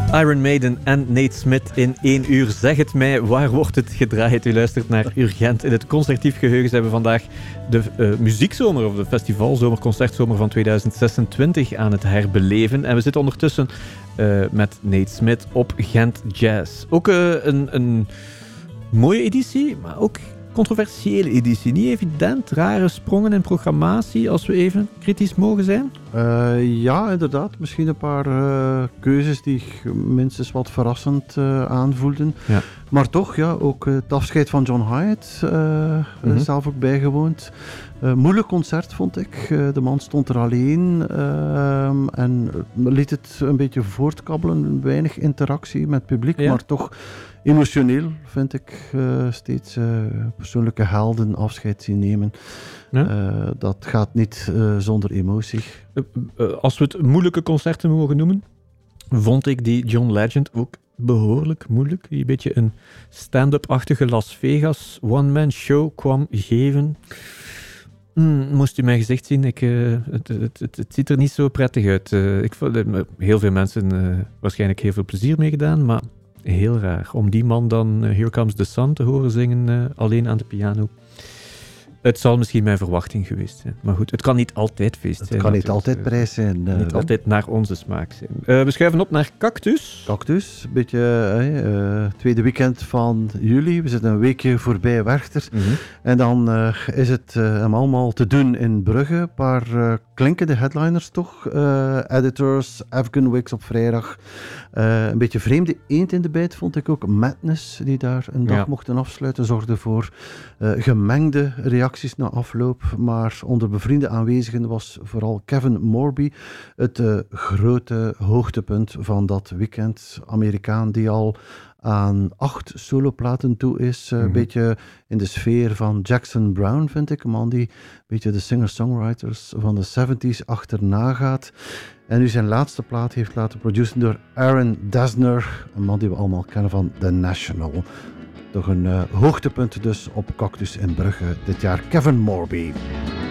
Iron Maiden en Nate Smith in 1 uur. Zeg het mij, waar wordt het gedraaid? U luistert naar Urgent. In het concertief geheugen zijn we vandaag de muziekzomer, of de festivalzomer, concertzomer van 2026 aan het herbeleven. En we zitten ondertussen met Nate Smith op Gent Jazz. Ook een mooie editie, maar ook controversiële editie. Niet evident, rare sprongen in programmatie, als we even kritisch mogen zijn. Ja, inderdaad. Misschien een paar keuzes die minstens wat verrassend aanvoelden. Ja. Maar toch, ja, ook het afscheid van John Hyatt, zelf ook bijgewoond. Moeilijk concert, vond ik. De man stond er alleen en liet het een beetje voortkabbelen. Weinig interactie met het publiek, maar toch emotioneel, vind ik, steeds persoonlijke helden afscheid zien nemen. Ja? Dat gaat niet zonder emotie. Als we het moeilijke concerten mogen noemen, vond ik die John Legend ook behoorlijk moeilijk. Die een beetje een stand-up-achtige Las Vegas one-man show kwam geven. Moest u mijn gezicht zien, het ziet er niet zo prettig uit. Ik vond heel veel mensen waarschijnlijk heel veel plezier mee gedaan, maar heel raar. Om die man dan Here Comes the Sun te horen zingen, alleen aan de piano. Het zal misschien mijn verwachting geweest zijn. Maar goed, het kan niet altijd feest zijn. Het kan niet altijd prijs zijn. Niet altijd naar onze smaak zijn. We schuiven op naar Cactus. Cactus, een beetje tweede weekend van juli. We zitten een weekje voorbij Werchter. Mm-hmm. En dan is het allemaal te doen in Brugge. Een paar klinkende headliners toch. Editors, Afghan Wigs op vrijdag. Een beetje vreemde eend in de bijt vond ik ook. Madness, die daar een dag mochten afsluiten, zorgde voor gemengde reacties na afloop, maar onder bevriende aanwezigen was vooral Kevin Morby het grote hoogtepunt van dat weekend. Amerikaan die al aan 8 soloplaten toe is. Een beetje in de sfeer van Jackson Browne, vind ik. Een man die een beetje de singer-songwriters van de 70s achterna gaat. En nu zijn laatste plaat heeft laten produceren door Aaron Dessner, een man die we allemaal kennen van The National. Toch een hoogtepunt dus op Cactus in Brugge dit jaar. Kevin Morby.